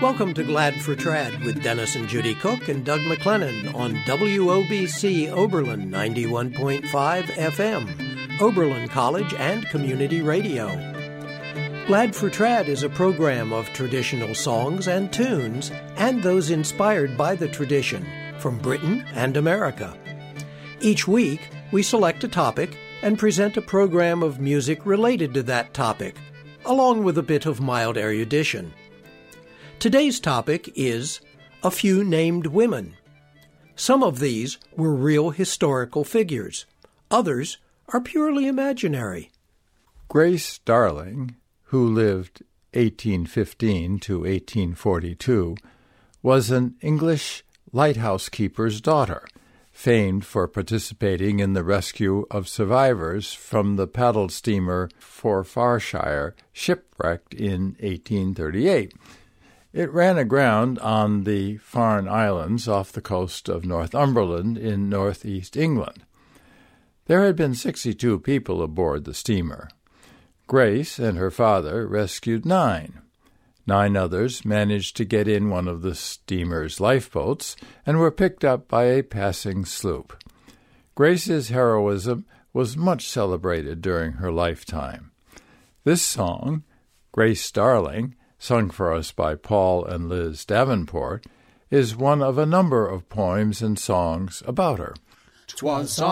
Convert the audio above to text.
Welcome to Glad for Trad with Dennis and Judy Cook and Doug McLennan on WOBC Oberlin 91.5 FM, Oberlin College and Community Radio. Glad for Trad is a program of traditional songs and tunes and those inspired by the tradition from Britain and America. Each week, we select a topic and present a program of music related to that topic, along with a bit of mild erudition. Today's topic is A Few Named Women. Some of these were real historical figures. Others are purely imaginary. Grace Darling, who lived 1815 to 1842, was an English lighthouse keeper's daughter, famed for participating in the rescue of survivors from the paddle steamer Forfarshire, shipwrecked in 1838. It ran aground on the Farne Islands off the coast of Northumberland in northeast England. There had been 62 people aboard the steamer. Grace and her father rescued 9. 9 others managed to get in one of the steamer's lifeboats and were picked up by a passing sloop. Grace's heroism was much celebrated during her lifetime. This song, Grace Darling, sung for us by Paul and Liz Davenport, is one of a number of poems and songs about her. 'Twas